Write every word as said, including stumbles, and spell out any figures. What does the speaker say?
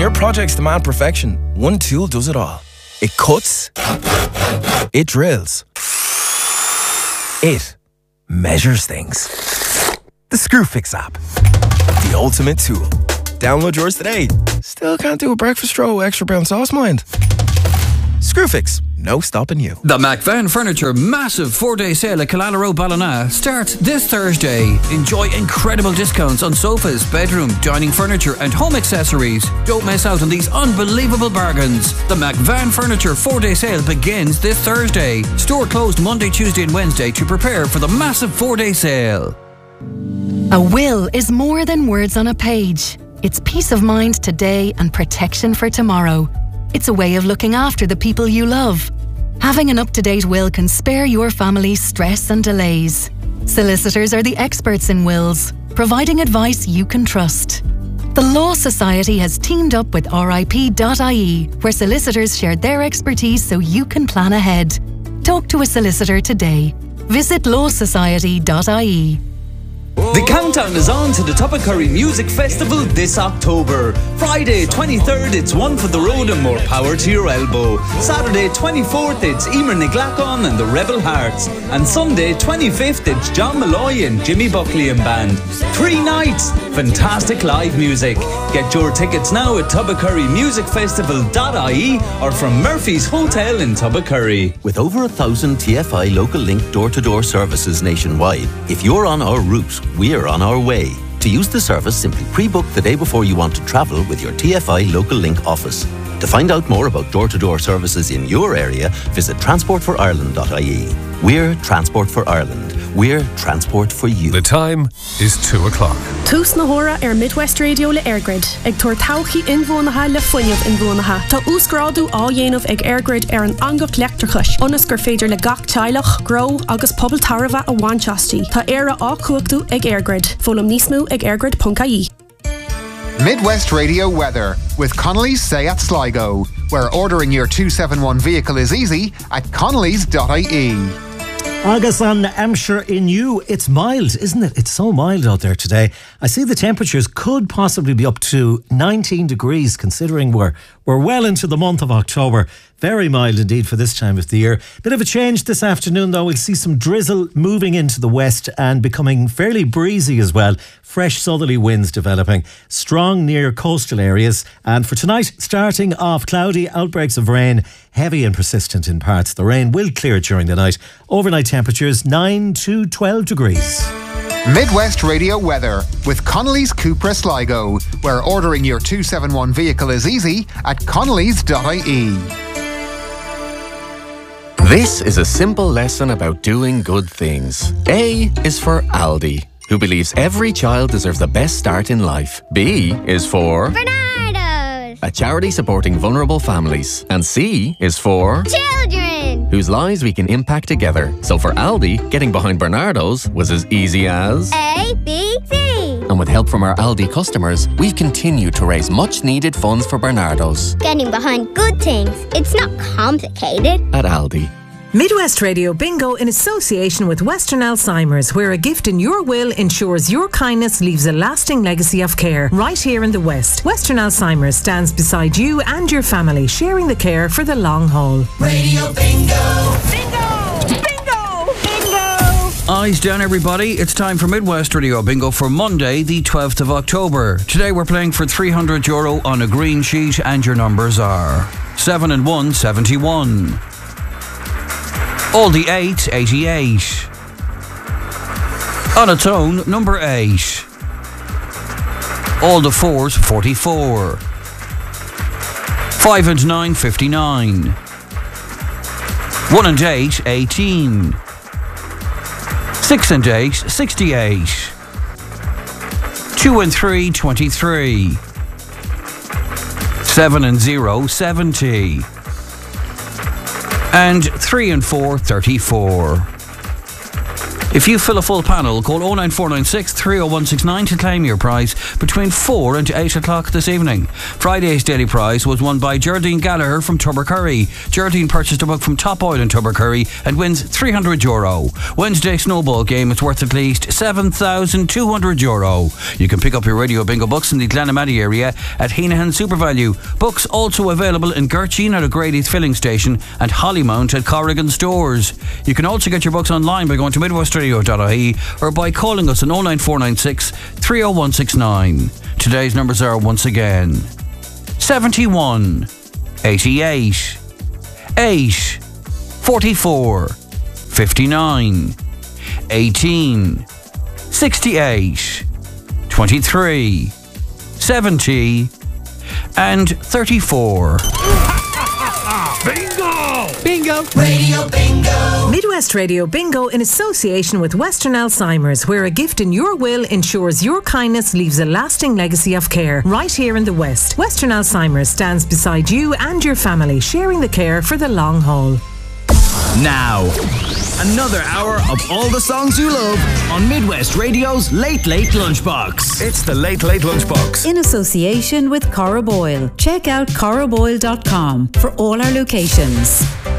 your projects demand perfection, one tool does it all. It cuts, it drills, it measures things. The Screwfix app, the ultimate tool. Download yours today. Still can't do a breakfast roll with extra brown sauce, mind? Screwfix, no stopping you. The McVan Furniture massive four-day sale at Killala Road, Ballina starts this Thursday. Enjoy incredible discounts on sofas, bedroom, dining furniture and home accessories. Don't miss out on these unbelievable bargains. The McVan Furniture four-day sale begins this Thursday. Store closed Monday, Tuesday and Wednesday to prepare for the massive four-day sale. A will is more than words on a page. It's peace of mind today and protection for tomorrow. It's a way of looking after the people you love. Having an up-to-date will can spare your family stress and delays. Solicitors are the experts in wills, providing advice you can trust. The Law Society has teamed up with R I P dot I E, where solicitors share their expertise so you can plan ahead. Talk to a solicitor today. Visit law society dot I E. The countdown is on to the Tuppacurry Music Festival this October. Friday twenty-third, it's One for the Road and More Power to Your Elbow. Saturday twenty-fourth, it's Emer Niglacon and the Rebel Hearts. And Sunday twenty-fifth, it's John Malloy and Jimmy Buckley and Band. Three nights, fantastic live music. Get your tickets now at tuppacurry music festival dot I E or from Murphy's Hotel in Tuppacurry. With over a thousand T F I Local Link door-to-door services nationwide, if you're on our route, we're on our way. To use the service, simply pre-book the day before you want to travel with your T F I Local Link office. To find out more about door-to-door services in your area, visit transport for ireland dot I E. We're Transport for Ireland. We're transport for you. The time is two o'clock. Tús na hora ar Midwest Radio le Airgrid. Ag tuair tauchaí inmhónacha le foiineamh inmhónacha. Tá úscrádú á dhéanamh ag Airgrid ar an angach leachtrachais. Ionas gur féidir le gach teilech, gro agus pobl tarva a bhainteastí. Tá éire á cuachtú ag Airgrid. Fólam níos mó ag airgrid dot I E. Midwest Radio weather with Connolly's Seat Sligo, where ordering your two seventy-one vehicle is easy at connellys dot I E. Agus on Hampshire in you, it's mild, isn't it? It's so mild out there today. I see the temperatures could possibly be up to nineteen degrees, considering we're we're well into the month of October. Very mild indeed for this time of the year. Bit of a change this afternoon though. We'll see some drizzle moving into the west and becoming fairly breezy as well. Fresh southerly winds developing, strong near coastal areas. And for tonight, starting off cloudy, outbreaks of rain, heavy and persistent in parts. The rain will clear during the night. Overnight temperatures nine to twelve degrees. Midwest Radio weather with Connolly's Cupra Sligo, where ordering your two seventy-one vehicle is easy at connellys dot I E. This is a simple lesson about doing good things. A is for Aldi, who believes every child deserves the best start in life. B is for Bernardo's, a charity supporting vulnerable families. And C is for children, whose lives we can impact together. So for Aldi, getting behind Bernardo's was as easy as A, B, C. And with help from our Aldi customers, we've continued to raise much needed funds for Bernardo's. Getting behind good things, it's not complicated. At Aldi. Midwest Radio Bingo in association with Western Alzheimer's, where a gift in your will ensures your kindness leaves a lasting legacy of care right here in the West. Western Alzheimer's stands beside you and your family, sharing the care for the long haul. Radio Bingo! Bingo! Bingo! Bingo! Eyes down everybody, it's time for Midwest Radio Bingo for Monday the twelfth of October. Today we're playing for three hundred euro on a green sheet and your numbers are seven and one, seventy-one. All the eight, eighty-eight. On its own, number eight. All the fours, forty-four. Five and nine, fifty-nine. One and eight, eighteen. Six and eight, sixty-eight. Two and three, twenty-three. Seven and zero, seventy. And three and four, thirty-four. If you fill a full panel, call oh nine four nine six, three oh one six nine to claim your prize between four and eight o'clock this evening. Friday's daily prize was won by Geraldine Gallagher from Tubbercurry. Geraldine purchased a book from Top Oil in Tubbercurry and wins three hundred euro. Wednesday's snowball game is worth at least seven thousand two hundred euro. You can pick up your Radio Bingo books in the Glenamady area at Heenahan SuperValue. Books also available in Gertchine at O'Grady's filling station and Hollymount at Corrigan stores. You can also get your books online by going to midwest radio dot I E or by calling us on oh nine four nine six, three oh one six nine. Today's numbers are once again seventy-one, eighty-eight, eight, forty-four, fifty-nine, eighteen, sixty-eight, twenty-three, seventy and thirty-four. Bingo! Bingo! Radio Bingo! Midwest Radio Bingo in association with Western Alzheimer's, where a gift in your will ensures your kindness leaves a lasting legacy of care. Right here in the West, Western Alzheimer's stands beside you and your family, sharing the care for the long haul. Now, another hour of all the songs you love on Midwest Radio's Late Late Lunchbox. It's the Late Late Lunchbox. In association with Cora Boyle. Check out cora boyle dot com for all our locations.